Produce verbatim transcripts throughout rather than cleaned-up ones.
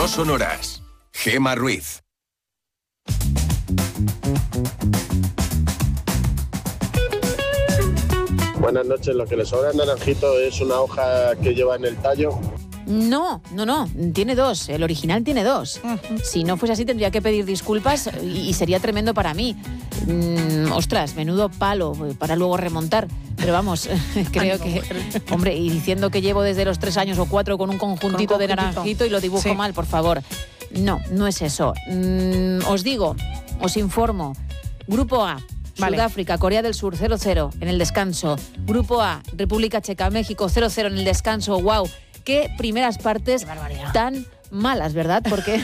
No sonoras. Gema Ruiz. Buenas noches, lo que le sobra al naranjito es una hoja que lleva en el tallo. No, no, no, tiene dos, el original tiene dos. Uh-huh. Si no fuese así tendría que pedir disculpas y, y sería tremendo para mí. Mm, ostras, menudo palo para luego remontar. Pero vamos, creo que... Hombre, y diciendo que llevo desde los tres años o cuatro con un conjuntito, con un conjuntito. de naranjito y lo dibujo sí. mal, por favor. No, no es eso. Mm, os digo, os informo. Grupo A. Vale. Sudáfrica, Corea del Sur, cero cero en el descanso. Grupo A, República Checa, México, cero cero en el descanso. ¡Wow! Qué primeras partes tan malas, ¿verdad? Porque...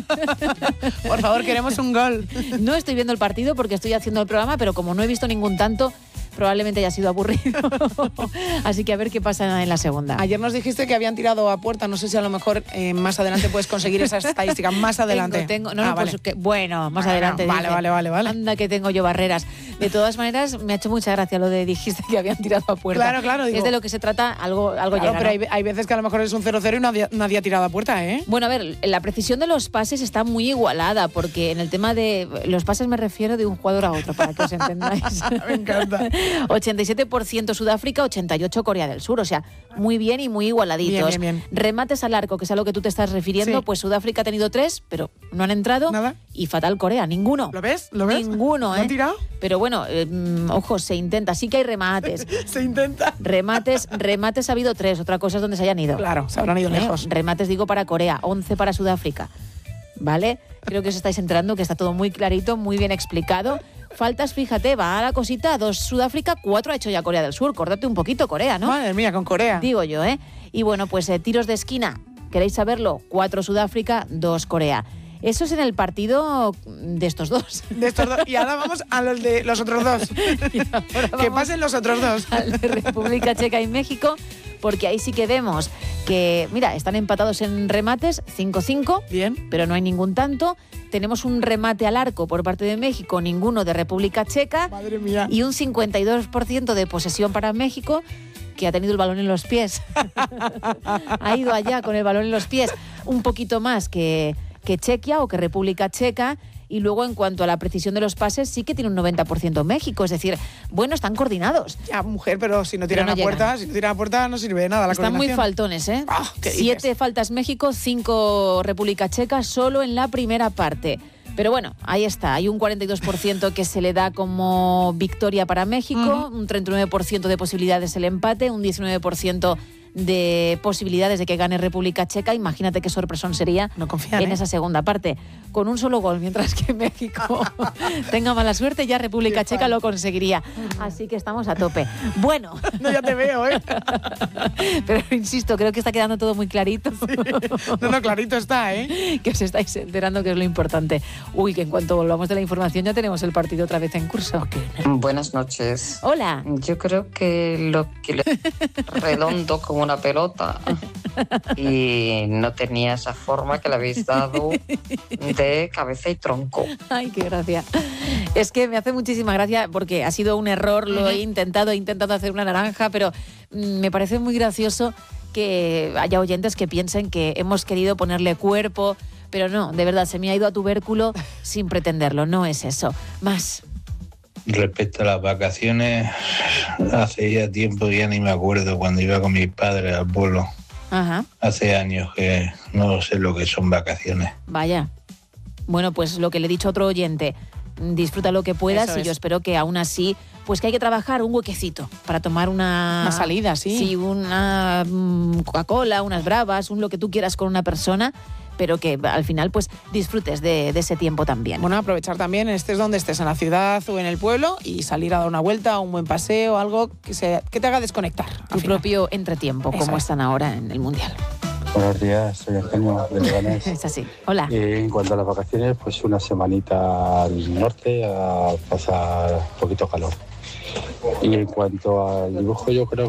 Por favor, queremos un gol. No estoy viendo el partido porque estoy haciendo el programa, pero como no he visto ningún tanto, probablemente haya sido aburrido. Así que a ver qué pasa en la segunda. Ayer nos dijiste que habían tirado a puerta. No sé si a lo mejor eh, más adelante puedes conseguir esa estadística. Más adelante. Tengo, tengo, no, ah, no, vale. pues que, bueno, más ah, adelante. No, vale, dije, vale, vale, vale. Anda que tengo yo barreras. De todas maneras, me ha hecho mucha gracia lo de dijiste que habían tirado a puerta. Claro, claro. Digo, es de lo que se trata, algo, algo claro, llega, pero ¿no? hay, hay veces que a lo mejor es un cero cero y nadie, nadie ha tirado a puerta, ¿eh? Bueno, a ver, la precisión de los pases está muy igualada, porque en el tema de... Los pases me refiero de un jugador a otro, para que os entendáis. Me encanta. ochenta y siete por ciento Sudáfrica, ochenta y ocho por ciento Corea del Sur. O sea, muy bien y muy igualaditos. Bien, bien, bien. Remates al arco, que es a lo que tú te estás refiriendo, sí. Pues Sudáfrica ha tenido tres, pero no han entrado. Nada. Y fatal Corea, ninguno. ¿Lo ves? ¿Lo ves? Ninguno, ¿eh? ¿No han tirado? Pero bueno, eh, ojo, se intenta. Sí que hay remates. Se intenta. Remates, remates ha habido tres. Otra cosa es donde se hayan ido. Claro, se habrán ido ¿Eh? lejos. Remates digo para Corea, once para Sudáfrica. ¿Vale? Creo que os estáis enterando, que está todo muy clarito, muy bien explicado. Faltas, fíjate, va a la cosita, dos Sudáfrica, cuatro ha hecho ya Corea del Sur. Córdate un poquito, Corea, ¿no? Madre mía, con Corea. Digo yo, ¿eh? Y bueno, pues eh, tiros de esquina, ¿queréis saberlo? Cuatro Sudáfrica, dos Corea. Eso es en el partido de estos dos. De estos dos. Y ahora vamos a los de los otros dos. Que pasen los otros dos. Al de República Checa y México, porque ahí sí que vemos que, mira, están empatados en remates, cinco cinco. Bien. Pero no hay ningún tanto. Tenemos un remate al arco por parte de México, ninguno de República Checa. Madre mía. Y un cincuenta y dos por ciento de posesión para México, que ha tenido el balón en los pies. Ha ido allá con el balón en los pies. Un poquito más que... que Chequia o que República Checa. Y luego, en cuanto a la precisión de los pases, sí que tiene un noventa por ciento México. Es decir, bueno, están coordinados. Ya, mujer, pero si no tiran no a puerta, si no tiran a puerta no sirve de nada la Están muy faltones, ¿eh? Oh, Siete faltas México, cinco República Checa, solo en la primera parte. Pero bueno, ahí está. Hay un cuarenta y dos por ciento que se le da como victoria para México, uh-huh. Un treinta y nueve por ciento de posibilidades el empate, un diecinueve por ciento de posibilidades de que gane República Checa. Imagínate qué sorpresón sería no confían, en ¿eh? esa segunda parte, con un solo gol, mientras que México tenga mala suerte, ya República Checa lo conseguiría. Así que estamos a tope. Bueno. No, ya te veo, ¿eh? Pero insisto, creo que está quedando todo muy clarito. Sí. No, no, clarito está, ¿eh? Que os estáis enterando, que es lo importante. Uy, que en cuanto volvamos de la información ya tenemos el partido otra vez en curso. Okay. Buenas noches. Hola. Yo creo que lo que le... redondo como una pelota y no tenía esa forma que le habéis dado de cabeza y tronco. Ay, qué gracia. Es que me hace muchísima gracia porque ha sido un error, lo he intentado, he intentado hacer una naranja, pero me parece muy gracioso que haya oyentes que piensen que hemos querido ponerle cuerpo, pero no, de verdad, se me ha ido a tubérculo sin pretenderlo, no es eso. Más. Respecto a las vacaciones, hace ya tiempo, ya ni me acuerdo, cuando iba con mis padres al pueblo. Ajá. Hace años que no sé lo que son vacaciones. Vaya. Bueno, pues lo que le he dicho a otro oyente, disfruta lo que puedas. Eso y es. Yo espero que aún así, pues que hay que trabajar un huequecito para tomar una... Una salida, sí. Sí, una um, Coca-Cola, unas bravas, un lo que tú quieras con una persona, pero que al final pues disfrutes de, de ese tiempo también. Bueno, aprovechar también, estés donde estés, en la ciudad o en el pueblo, y salir a dar una vuelta, un buen paseo, algo que, se, que te haga desconectar. Tu propio entretiempo, Eso como es. Están ahora en el Mundial. Buenos días, soy Antonio de Leganés. Es así, hola. Eh, en cuanto a las vacaciones, pues una semanita al norte a pasar un poquito calor. Y en cuanto al dibujo, yo creo